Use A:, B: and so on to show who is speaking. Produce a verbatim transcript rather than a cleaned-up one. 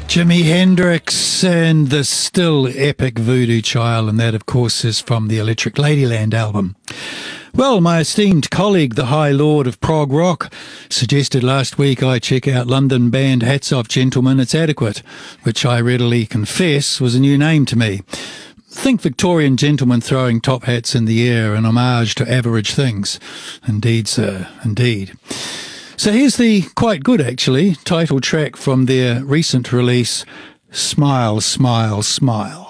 A: Jimi Hendrix and the still epic Voodoo Child, and that, of course, is from the Electric Ladyland album. Well, my esteemed colleague, the High Lord of prog rock, suggested last week I check out London band Hats Off Gentlemen, It's Adequate, which I readily confess was a new name to me. Think Victorian gentlemen throwing top hats in the air in homage to average things. Indeed, sir, indeed. So here's the quite good, actually, title track from their recent release, Smile, Smile, Smile.